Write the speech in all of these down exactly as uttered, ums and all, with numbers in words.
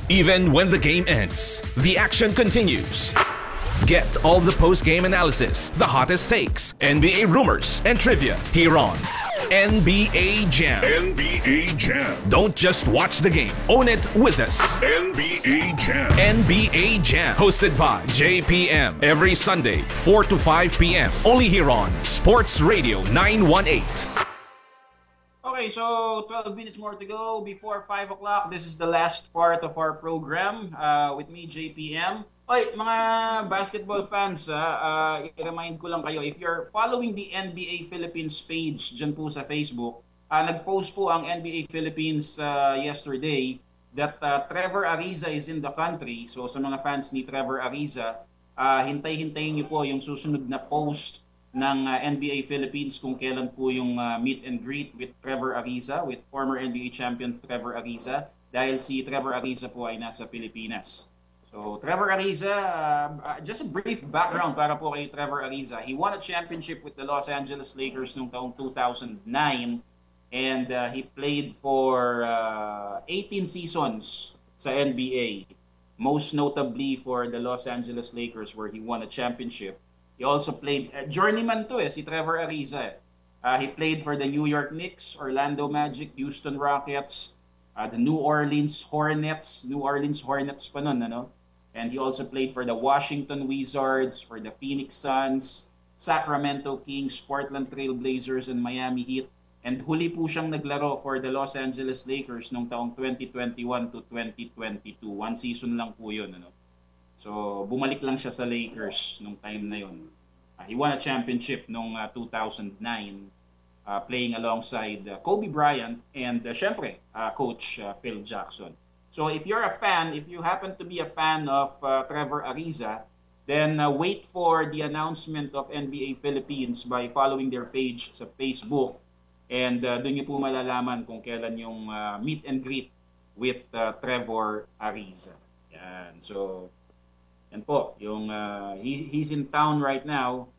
Even when the game ends, the action continues. Get all the post-game analysis, the hottest takes, N B A rumors, and trivia here on N B A Jam. N B A Jam. Don't just watch the game. Own it with us. N B A Jam. N B A Jam. Hosted by J P M. Every Sunday, four to five p.m. Only here on Sports Radio nine one eight. Okay, so twelve minutes more to go before five o'clock. This is the last part of our program uh, with me, J P M. Okay, mga basketball fans, uh, uh, i-remind ko lang kayo, if you're following the N B A Philippines page dyan po sa Facebook, uh, nag-post po ang N B A Philippines uh, yesterday that uh, Trevor Ariza is in the country. So sa mga fans ni Trevor Ariza, uh, hintay-hintayin niyo po yung susunod na post ng uh, N B A Philippines kung kailan po yung uh, meet and greet with Trevor Ariza, with former N B A champion Trevor Ariza, dahil si Trevor Ariza po ay nasa Pilipinas. So, Trevor Ariza, uh, uh, just a brief background para po kay Trevor Ariza. He won a championship with the Los Angeles Lakers noong taong two thousand nine and uh, he played for uh, eighteen seasons sa N B A. Most notably for the Los Angeles Lakers where he won a championship. He also played, uh, journeyman to eh, si Trevor Ariza. Eh. Uh, he played for the New York Knicks, Orlando Magic, Houston Rockets, uh, the New Orleans Hornets, New Orleans Hornets pa nun, ano? And he also played for the Washington Wizards, for the Phoenix Suns, Sacramento Kings, Portland Trail Blazers, and Miami Heat. And huli po siyang naglaro for the Los Angeles Lakers noong taong twenty twenty-one to twenty twenty-two. One season lang po yun. Ano? So, bumalik lang siya sa Lakers nung time na yun. Uh, he won a championship noong uh, two thousand nine, uh, playing alongside uh, Kobe Bryant and, uh, syempre, uh, Coach uh, Phil Jackson. So if you're a fan, if you happen to be a fan of uh, Trevor Ariza, then uh, wait for the announcement of N B A Philippines by following their page sa Facebook. And uh, doon niyo po malalaman kung kailan yung uh, meet and greet with uh, Trevor Ariza. Yan. So, yan po. Yung, uh, he, he's in town right now.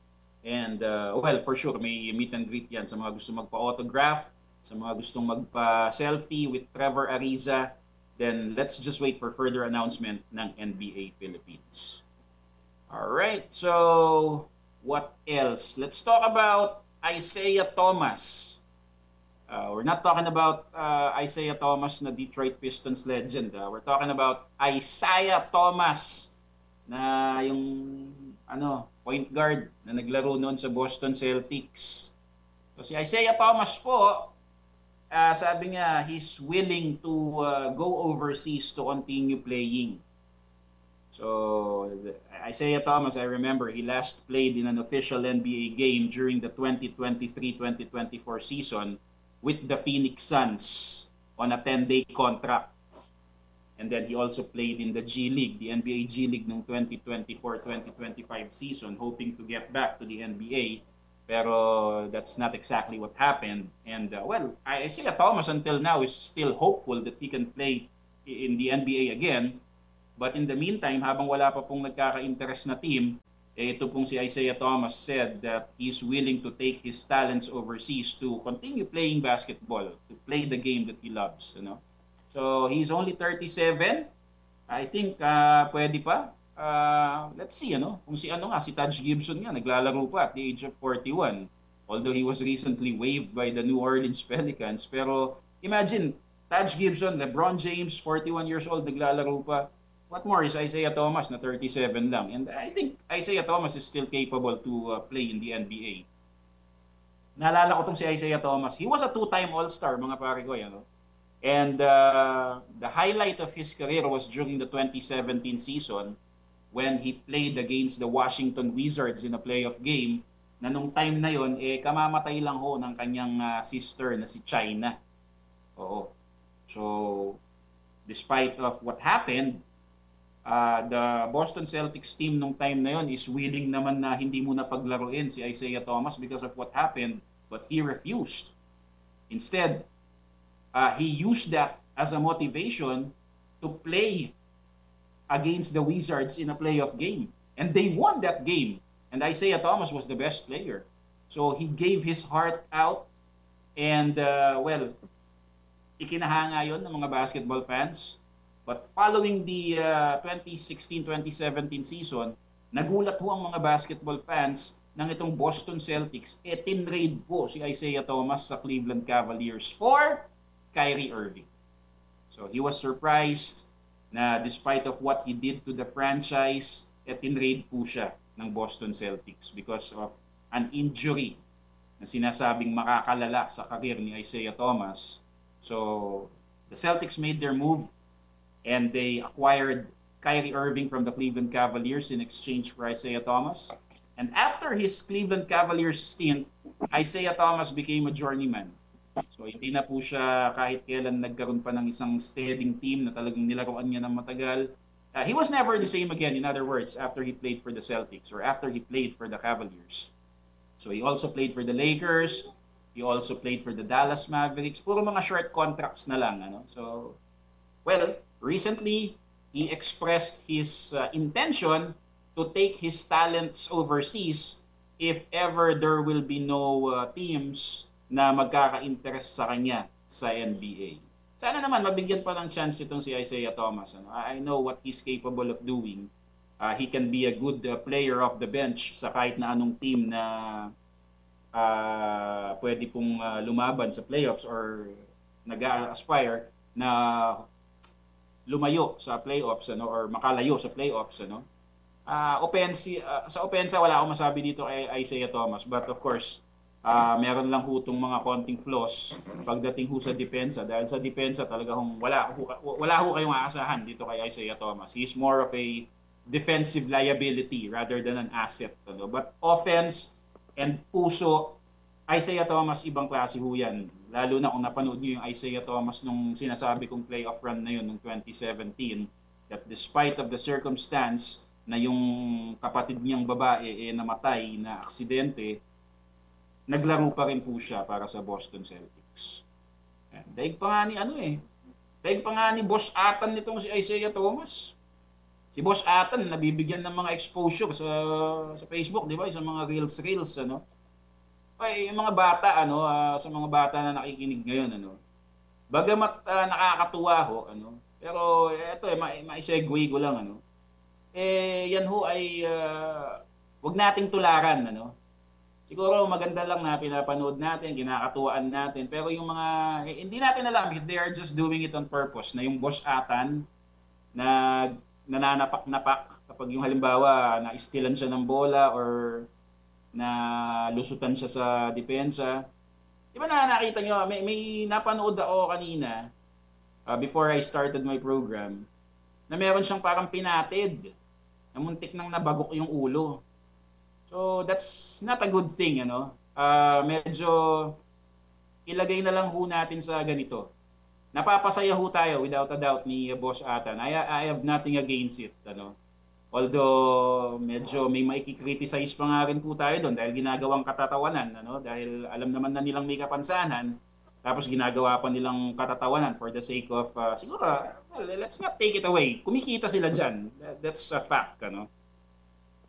And, uh, well, for sure, may meet and greet yan sa mga gusto magpa-autograph, sa mga gustong magpa-selfie with Trevor Ariza. Then let's just wait for further announcement ng N B A Philippines. All right, so what else? Let's talk about Isaiah Thomas. Uh, we're not talking about uh, Isaiah Thomas na Detroit Pistons legend. Uh. We're talking about Isaiah Thomas na yung ano point guard na naglaro noon sa Boston Celtics. So si Isaiah Thomas po, Uh, sabi niya, he's willing to uh, go overseas to continue playing. So, Isaiah Thomas, I remember, he last played in an official N B A game during the twenty twenty-three twenty twenty-four season with the Phoenix Suns on a ten-day contract. And then he also played in the G League, the N B A G League noong twenty twenty-four twenty twenty-five season, hoping to get back to the N B A. Pero that's not exactly what happened. And, uh, well, Isaiah Thomas until now is still hopeful that he can play in the N B A again. But in the meantime, habang wala pa pong nagkaka-interest na team, eh, ito pong si Isaiah Thomas said that he's willing to take his talents overseas to continue playing basketball, to play the game that he loves. You know? So he's only thirty-seven. I think uh, pwede pa. Uh, let's see, ano, kung si ano nga, si Taj Gibson nga, naglalaro pa at the age of forty-one. Although he was recently waived by the New Orleans Pelicans. Pero imagine, Taj Gibson, LeBron James, forty-one years old, naglalaro pa. What more is Isaiah Thomas na thirty-seven lang? And I think Isaiah Thomas is still capable to uh, play in the N B A. Naalala ko tong si Isaiah Thomas. He was a two-time All-Star, mga pare ko, yan, no? And uh, the highlight of his career was during the twenty seventeen season when he played against the Washington Wizards in a playoff game, na nung time na yon, eh, kamamatay lang ho ng kanyang uh, sister na si China. Oo. So, despite of what happened, uh, the Boston Celtics team nung time na yon is willing naman na hindi mo na paglaruin si Isaiah Thomas because of what happened, but he refused. Instead, uh, he used that as a motivation to play against the Wizards in a playoff game. And they won that game. And Isaiah Thomas was the best player. So he gave his heart out. And, uh, well, ikinahanga yon ng mga basketball fans. But following the uh, twenty sixteen twenty seventeen season, nagulat ho ang mga basketball fans ng itong Boston Celtics. E tinrade po si Isaiah Thomas sa Cleveland Cavaliers for Kyrie Irving. So he was surprised na despite of what he did to the franchise, e tinrade po siya ng Boston Celtics because of an injury na sinasabing makakalala sa karir ni Isaiah Thomas. So the Celtics made their move and they acquired Kyrie Irving from the Cleveland Cavaliers in exchange for Isaiah Thomas. And after his Cleveland Cavaliers stint, Isaiah Thomas became a journeyman. So hindi na po siya kahit kailan nagkaroon pa ng isang steadying team na talagang nilaruan niya ng matagal. Uh, he was never the same again, in other words, after he played for the Celtics or after he played for the Cavaliers. So he also played for the Lakers. He also played for the Dallas Mavericks. Puro mga short contracts na lang. Ano? So, well, recently, he expressed his uh, intention to take his talents overseas if ever there will be no uh, teams na magkaka-interest sa kanya sa N B A. Sana naman mabigyan pa ng chance itong si Isaiah Thomas. Ano? I know what he's capable of doing. Uh, he can be a good uh, player off the bench sa kahit na anong team na uh, pwede pong uh, lumaban sa playoffs or nag-aspire na lumayo sa playoffs ano or makalayo sa playoffs ano. Uh, offense uh, sa opensa wala akong masabi dito kay Isaiah Thomas, but of course uh, meron lang ho itong mga konting flaws pagdating ho sa depensa dahil sa depensa talaga hong wala ho, wala ho kayong aasahan dito kay Isaiah Thomas. He's more of a defensive liability rather than an asset ano. But offense and puso, Isaiah Thomas ibang klase ho yan. Lalo na kung napanood niyo yung Isaiah Thomas nung sinasabi kong playoff run na yun nung twenty seventeen, that despite of the circumstance na yung kapatid niyang babae eh, namatay na aksidente, naglaro pa rin po siya para sa Boston Celtics. Daig pa nga ni ano eh, daig pa nga ni Boss Atan nitong si Isaiah Thomas. Si Boss Atan nabibigyan ng mga exposure sa sa Facebook, di ba? Sa mga reels reels ano. Ay, yung mga bata ano, uh, sa mga bata na nakikinig ngayon ano. Bagamat uh, nakakatuwa ho ano, pero eto eh ma- ma-segue ko lang ano. Eh yan ho ay uh, wag nating tularan ano. Siguro maganda lang na pinapanood natin, kinakatuwaan natin, pero yung mga eh, hindi natin alam if they are just doing it on purpose na yung Boss Atan na nananapak-napak kapag yung halimbawa na istilan siya ng bola or na lusutan siya sa depensa. Di ba na nakita nyo, may, may napanood ako kanina uh, before I started my program na meron siyang parang pinatid na muntik nang nabagok yung ulo. So that's not a good thing, ano? Uh, medyo ilagay na lang ho natin sa ganito. Napapasaya ho tayo without a doubt ni Boss Atan. I, I have nothing against it, ano? Although medyo may maikikriticize pa nga rin po tayo doon dahil ginagawang katatawanan, ano? Dahil alam naman na nilang may kapansanan, tapos ginagawa pa nilang katatawanan for the sake of, uh, siguro, well, let's not take it away. Kumikita sila dyan. That's a fact, ano?